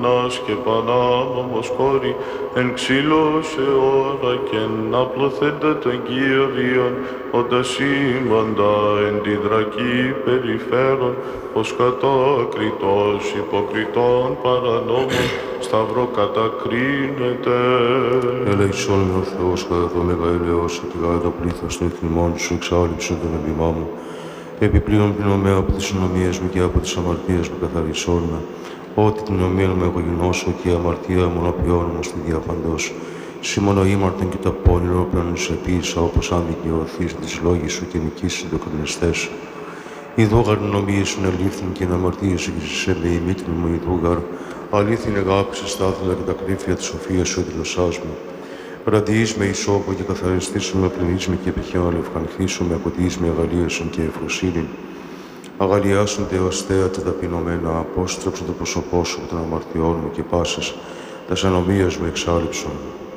και πανάνομος κόρη, εν ξύλο σε ώρα και εν απλωθέντα των Κύριων, όντα σήμαντα εν τη δρακή περιφέρον, ως κατάκριτος υποκριτών παρανόμων, σταυρό κατακρίνεται. Ελέησόν με ο Θεός κατά το μεγαέλεος και κατά το πλήθος των εθνημών σου εξάλληψε τον εμπιμά μου. Επιπλέον πληνωμέ από τις συνομίες μου και από τις αμαρτίες μου καθαρισόν με. Ότι την ομοία μου εγώ γινώσω και η αμαρτία μου νοποιώνω στη διαπαντός. Σήμωνα ήμαρτον και τα πόνιρο πλέον σε πίσα, όπως αν δικαιωθείς τις λόγεις σου και νικήσεις το κρινιστές. Ιδούγαρ νομίες σου ελήφθην και να αμαρτίες σε με η μήτρη μου ιδούγαρ. Αλήθινη αγάπησε στα άθλα και τα κρύφια της σοφίας σου δηλωσάς μου. Ραντιείς με ισόπο και καθαριστήσου με πληνείς με και επιχειόν ευχανθήσου με ακοτείς με αγαλίασον και ευφροσύνη. Αγαλιάσουν τε αστέα τα ταπεινωμένα, απόστρεψε το πρόσωπό σου από των αμαρτιών μου και πάσες, τας ανομίας μου εξάλληψον.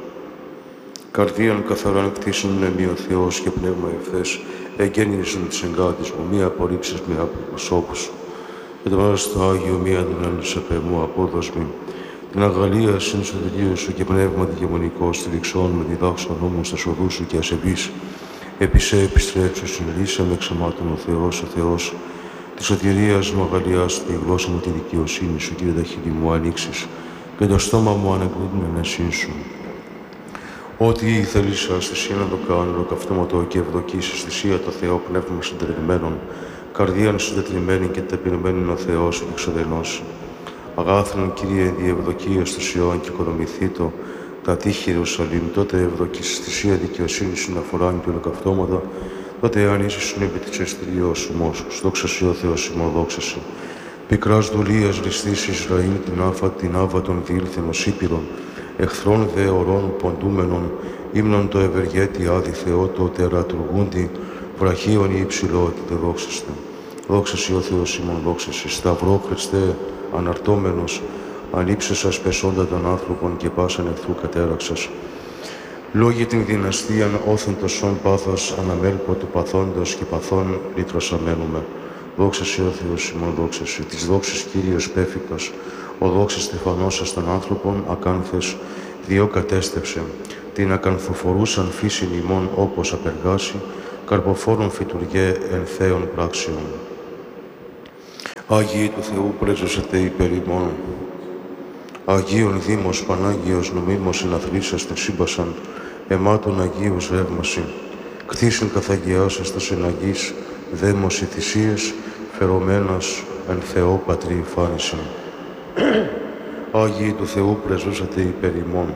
Καρδίαν καθαράν κτίσουν μνημεί ο Θεός και πνεύμα ευθές, εγκαίνησον της εγκάτης μου, μία απορρίψεις με από προσώπους. Και το μέσα στο Άγιο μία δουλένουσε πεμού απόδοσμη, την αγαλίασιν στο τελείο σου και πνεύμα δικαιμονικό στηριξών με διδάξον όμως στα σοδού σου και ασεβείς. Επισέ επιστρέψω, συνελίσσα με εξαμάτων ο Θεός, τη σωτηρίας μου αγαλιάσου τη γλώσσα μου τη δικαιοσύνη σου, Κύριε, τα χείλη μου ανοίξεις και το στόμα μου αναγκούν ενεσύν σου. Ό,τι ήθελες θυσία να το κάνω, καυτώματο και ευδοκίσεις, θυσία το Θεό πνεύμα συντετριμένων, καρδίαν συντετριμένη και ταπεινωμένην ο Θεός σου εξοδενώσει. Αγάθρον, Κύριε, διευδοκία στο Σιών και οικονομηθήτω, τα τείχη Ιερουσαλήμ, τότε ευδοκίσεις θυσία δικαιοσύνη σου να φοράνει και ολοκαυτώματα, τότε αν ήσουν επί της εστιριός σου μόσος, δόξα σοι ο Θεός ημών, δόξα σοι. Πικράς δουλείας ληστής Ισραήλ την άβα των διήλθεν ως Ήπειρον, εχθρών δε ορών ποντούμενων, ύμνον το ευεργέτη άδη Θεό, το τερατουργούντι, βραχίων ή υψηλότητε, δόξαστε. Δόξα σοι ο Θεός ημών, δόξα σοι. Σταυρό Χριστέ, αναρτώμενος, ανύψωσας πεσόντα των άνθρωπων και πάσαν εχθρού κατέραξας. Λόγοι την δυναστείαν όθεν το σών πάθος, αναμέλπω του παθόντος και παθών λύτρωσαμένουμε. Δόξα σοι ο Θεός ημών, δόξα σοι. Της δόξης Κύριος πέφυκτος, ο δόξης στεφανώσας των άνθρωπων, ακάνθες, διό κατέστεψε. Την ακανθοφορούσαν φύσιν ημών όπως απεργάσει, καρποφόρων φυτουργέ εν θέων πράξεων. Άγιοι του Θεού πρέζωσετε υπέρ ημών. Αγίων Δήμος Πανάγιος νομίμος συναθρήσας τε σύμπασαν, εμάτων Αγίους ρεύμαση. Κτίσιν καθαγιάσας τα συναγής, δέμος οι θυσίες, φερωμένας εν Θεό Πατρί φάνησιν. Άγιοι του Θεού πρεζούσατε υπέρ ημών.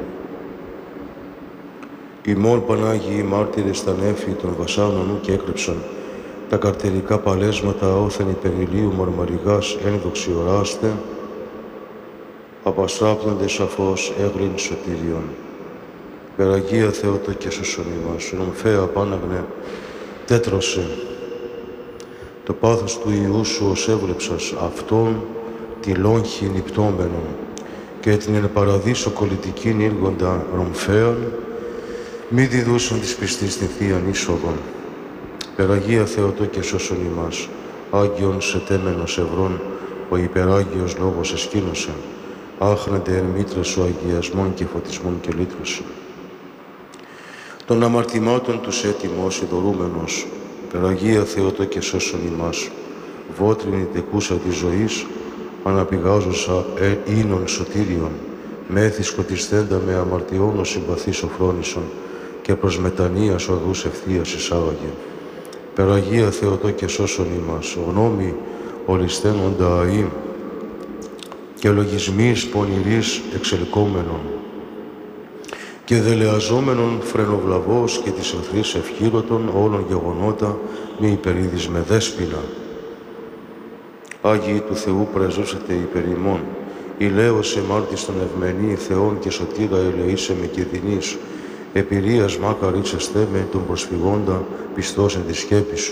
Ημών Πανάγιοι μάρτυρες τα νέφη των βασάνων ου και έκρυψαν, τα καρτερικά παλέσματα όθεν υπερηλίου μαρμαριγάς ένδοξη οράστε, απαστράπτονται σαφώς έγλην σωτήριον. Περαγία Θεότο και σωσον ημάς, νομφαία πάναγνε, τέτρωσε. Το πάθος του Ιού σου ως έβλεψας αυτόν τη λόγχη νυπτώμενον και την εν παραδείσο κολλητικήν ήργοντα ρομφαίαν, μη διδούσαν της πιστής την Θείαν είσοδον. Περαγία Θεότο και σώσον ημάς, Άγιον σε τέμενος ευρών, ο υπεράγιος λόγος εσκήνωσε, άχνεται εν μήτρες σου αγιασμών και φωτισμών και λύτρωση. Των αμαρτημάτων τους έτοιμος ειδωρούμενος, Περαγία Θεότο και σώσον ημάς, βότρινη τεκούσα της ζωής, αναπηγάζουσα ίνων σωτήριον, μέθη σκοτισθέντα με αμαρτιών ο συμπαθής οφρόνησον και προς μετανοίας οδούς ευθείας εισάγαγε. Περαγία Θεότο και σώσον ημάς, γνώμη ολισθένοντα αΐ και λογισμής πονηρής εξελκόμενων και δελεαζόμενων φρενοβλαβός και της εχθρής ευχήρωτων όλων γεγονότα μη υπερίδης με δέσποινα. Άγιοι του Θεού πρεζούσατε υπερ ημών, ηλαίωσε μάρτιστον ευμενή Θεόν και σωτήρα ελεήσε με κεδινής, επηρείας μακαρίτσεστε με τον προσφυγόντα πιστός εν τη σκέπη σου.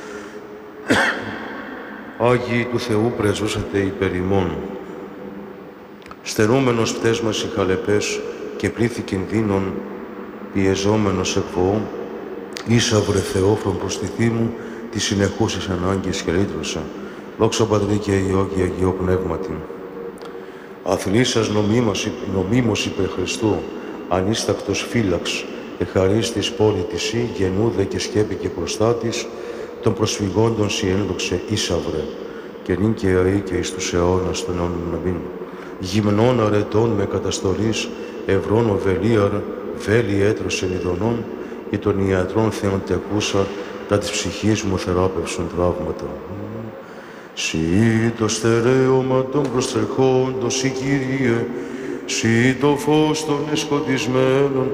Άγιοι του Θεού πρεζούσατε υπερ ημών, στερούμενος πτέσμας οι χαλεπές και πλήθη κινδύνων πιεζόμενος εκβοώ, ίσα βρε Θεόφρον προς τη θύμου τη συνεχούσης ανάγκης και λύτρωσα. Δόξα Πατρί και Υιό και Αγιό Πνεύματι. Αθλήσας νομίμως υπερ Χριστού, ανίστακτος φύλαξ, εχαρίστης πόλη της ή, γενούδε και σκέπη και προστάτης, των προσφυγόντων σοι ένδοξε ίσαυρε, και νυν και αεί και εις τους αιώνας των αιώνων αμήν. Γυμνών αρετών με καταστολής, ευρών οβελίαρ, βέλη έτρωσεν ειδονών, ή των ιατρών θεών τεκούσα, τα της ψυχής μου θεράπευσον τραύματα. Συ το στερέωμα των προστρεχόντων, Συ Κύριε, Συ το φως των εσκοτισμένων,